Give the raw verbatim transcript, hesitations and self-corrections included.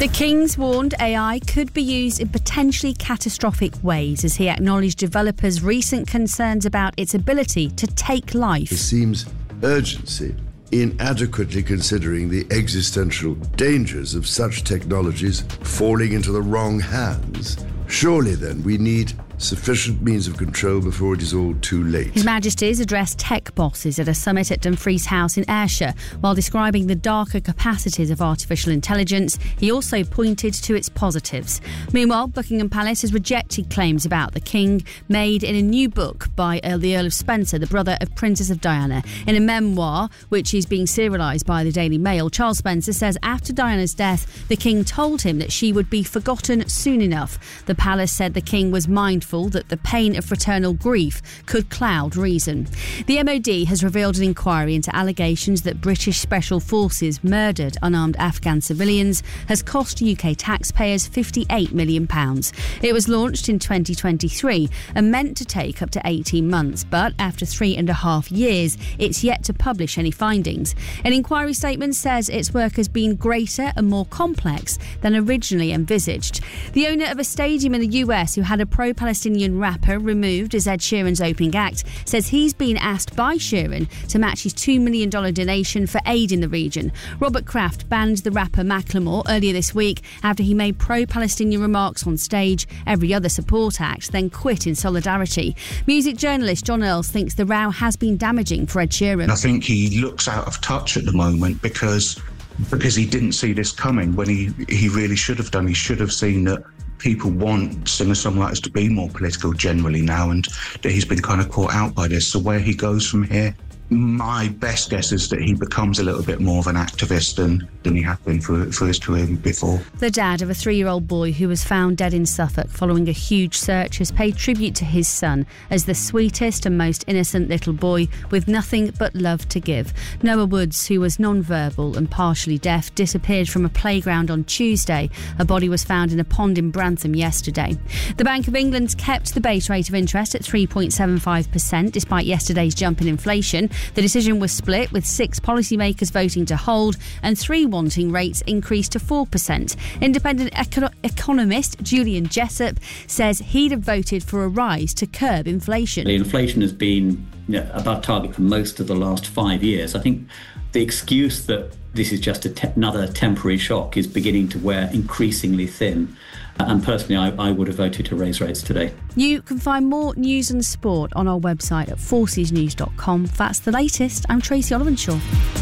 The King's warned A I could be used in potentially catastrophic ways as he acknowledged developers' recent concerns about its ability to take life. There seems urgency in adequately considering the existential dangers of such technologies falling into the wrong hands. Surely then we need sufficient means of control before it is all too late. His Majesty's addressed tech bosses at a summit at Dumfries House in Ayrshire. While describing the darker capacities of artificial intelligence, he also pointed to its positives. Meanwhile, Buckingham Palace has rejected claims about the King made in a new book by uh, the Earl of Spencer, the brother of Princess of Diana. In a memoir, which is being serialised by the Daily Mail, Charles Spencer says after Diana's death, the King told him that she would be forgotten soon enough. The palace said the King was mindful that the pain of fraternal grief could cloud reason. The M O D has revealed an inquiry into allegations that British Special Forces murdered unarmed Afghan civilians has cost U K taxpayers fifty-eight million pounds. It was launched in twenty twenty-three and meant to take up to eighteen months, but after three and a half years, it's yet to publish any findings. An inquiry statement says its work has been greater and more complex than originally envisaged. The owner of a stadium in the U S who had a pro-Palestinian rapper removed as Ed Sheeran's opening act says he's been asked by Sheeran to match his two million dollars donation for aid in the region. Robert Kraft banned the rapper Macklemore earlier this week after he made pro-Palestinian remarks on stage. Every other support act then quit in solidarity. Music journalist John Earls thinks the row has been damaging for Ed Sheeran. I think he looks out of touch at the moment because because he didn't see this coming when he, he really should have done. He should have seen that people want singer-songwriters to be more political generally now, and that he's been kind of caught out by this. So where he goes from here, my best guess is that he becomes a little bit more of an activist than, than he has been for, for his career before. The dad of a three-year-old boy who was found dead in Suffolk following a huge search has paid tribute to his son as the sweetest and most innocent little boy with nothing but love to give. Noah Woods, who was non-verbal and partially deaf, disappeared from a playground on Tuesday. A body was found in a pond in Brantham yesterday. The Bank of England's kept the base rate of interest at three point seven five percent despite yesterday's jump in inflation. The decision was split, with six policymakers voting to hold and three wanting rates increased to four percent. Independent eco- economist Julian Jessup says he'd have voted for a rise to curb inflation. The inflation has been you know, above target for most of the last five years. I think the excuse that this is just a te- another temporary shock is beginning to wear increasingly thin. And personally, I, I would have voted to raise rates today. You can find more news and sport on our website at forces news dot com. That's the latest. I'm Tracy Olivenshaw.